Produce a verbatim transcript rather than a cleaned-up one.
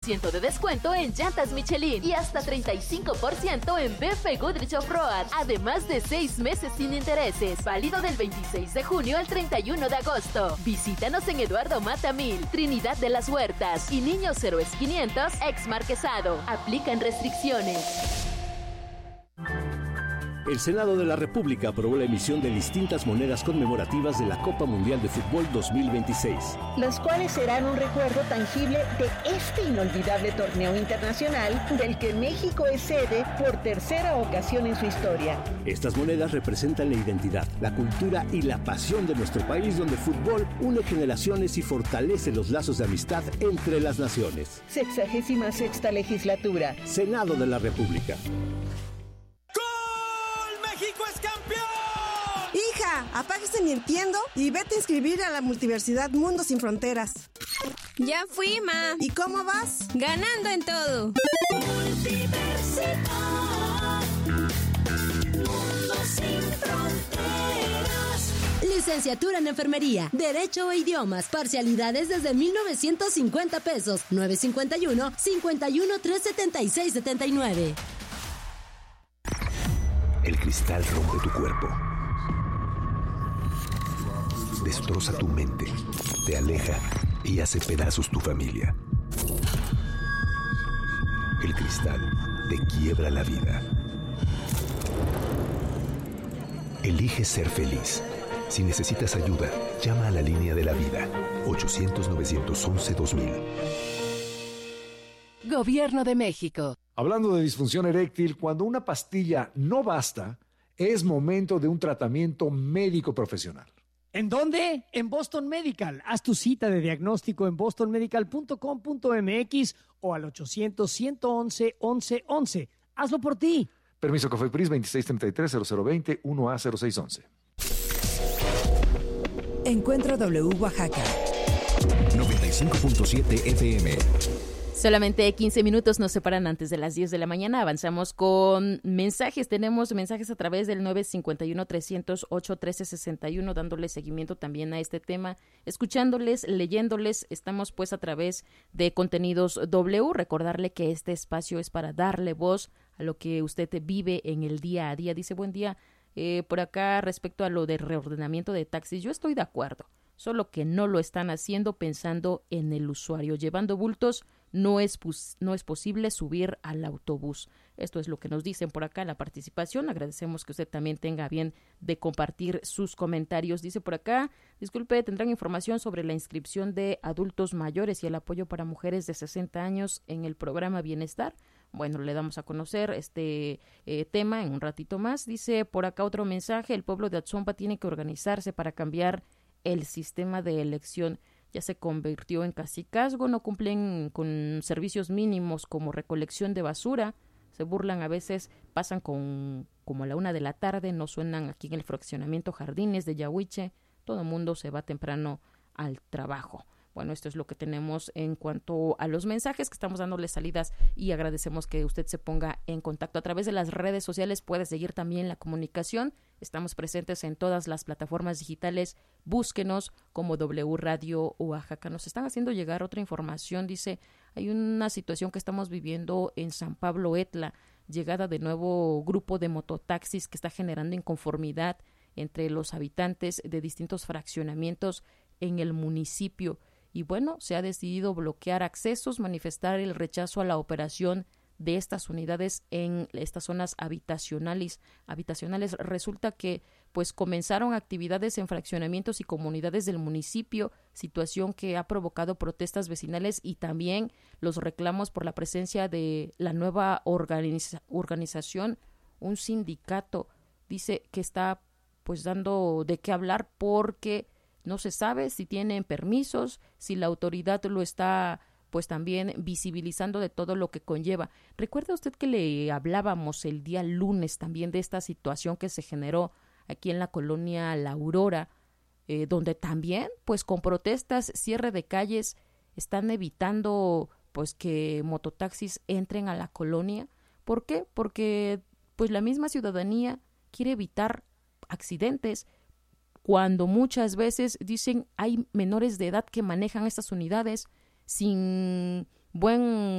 ciento de descuento en llantas Michelin y hasta treinta y cinco por ciento en B F Goodrich Off-Road, además de seis meses sin intereses, válido del veintiséis de junio al treinta y uno de agosto. Visítanos en Eduardo Mata mil, Trinidad de las Huertas y Niños Héroes quinientos, ex Marquesado. Aplican restricciones. El Senado de la República aprobó la emisión de distintas monedas conmemorativas de la Copa Mundial de Fútbol dos mil veintiséis. Las cuales serán un recuerdo tangible de este inolvidable torneo internacional del que México es sede por tercera ocasión en su historia. Estas monedas representan la identidad, la cultura y la pasión de nuestro país, donde el fútbol une generaciones y fortalece los lazos de amistad entre las naciones. Sexagésima sexta legislatura. Senado de la República. ¡México es campeón! Hija, apaga ese Nintendo y vete a inscribir a la Multiversidad Mundo Sin Fronteras. Ya fui, ma. ¿Y cómo vas? Ganando en todo. Universidad Mundo Sin Fronteras. Licenciatura en Enfermería, Derecho e Idiomas, parcialidades desde mil novecientos cincuenta pesos, nueve cincuenta y uno, cincuenta y uno, tres setenta y seis setenta y nueve. El cristal rompe tu cuerpo, destroza tu mente, te aleja y hace pedazos tu familia. El cristal te quiebra la vida. Elige ser feliz. Si necesitas ayuda, llama a la línea de la vida, ochocientos, novecientos once, dos mil. Gobierno de México. Hablando de disfunción eréctil, cuando una pastilla no basta, es momento de un tratamiento médico profesional. ¿En dónde? En Boston Medical. Haz tu cita de diagnóstico en boston medical punto com punto m x o al ochocientos, ciento once, once once. Hazlo por ti. Permiso COFEPRIS veintiséis treinta y tres, cero cero veinte, uno A cero seis once. Encuentro W Oaxaca. noventa y cinco punto siete F M. Solamente quince minutos nos separan antes de las diez de la mañana. Avanzamos con mensajes. Tenemos mensajes a través del nueve cinco uno, tres cero ocho, uno tres seis uno, dándole seguimiento también a este tema, escuchándoles, leyéndoles. Estamos pues a través de Contenidos W. Recordarle que este espacio es para darle voz a lo que usted vive en el día a día. Dice, buen día, eh, por acá respecto a lo de reordenamiento de taxis, yo estoy de acuerdo, solo que no lo están haciendo pensando en el usuario. Llevando bultos no es, pos- no es posible subir al autobús. Esto es lo que nos dicen por acá en la participación. Agradecemos que usted también tenga bien de compartir sus comentarios. Dice por acá, disculpe, ¿tendrán información sobre la inscripción de adultos mayores y el apoyo para mujeres de sesenta años en el programa Bienestar? Bueno, le damos a conocer este eh, tema en un ratito más. Dice por acá otro mensaje, el pueblo de Atzompa tiene que organizarse para cambiar el sistema de elección. Ya se convirtió en cacicazgo, no cumplen con servicios mínimos como recolección de basura, se burlan a veces, pasan con como a la una de la tarde, no suenan aquí en el fraccionamiento Jardines de Yahuiche, todo el mundo se va temprano al trabajo. Bueno, esto es lo que tenemos en cuanto a los mensajes que estamos dándole salidas y agradecemos que usted se ponga en contacto a través de las redes sociales. Puede seguir también la comunicación. Estamos presentes en todas las plataformas digitales. Búsquenos como W Radio Oaxaca. Nos están haciendo llegar otra información. Dice, hay una situación que estamos viviendo en San Pablo Etla, llegada de nuevo grupo de mototaxis que está generando inconformidad entre los habitantes de distintos fraccionamientos en el municipio. Y bueno, se ha decidido bloquear accesos, manifestar el rechazo a la operación de estas unidades en estas zonas habitacionales. habitacionales. Resulta que pues comenzaron actividades en fraccionamientos y comunidades del municipio, situación que ha provocado protestas vecinales y también los reclamos por la presencia de la nueva organiza- organización, un sindicato, dice que está pues dando de qué hablar porque no se sabe si tienen permisos, si la autoridad lo está pues también visibilizando de todo lo que conlleva. ¿Recuerda usted que le hablábamos el día lunes también de esta situación que se generó aquí en la colonia La Aurora, eh, donde también pues con protestas, cierre de calles, están evitando pues que mototaxis entren a la colonia? ¿Por qué? Porque pues la misma ciudadanía quiere evitar accidentes, cuando muchas veces dicen hay menores de edad que manejan estas unidades sin buen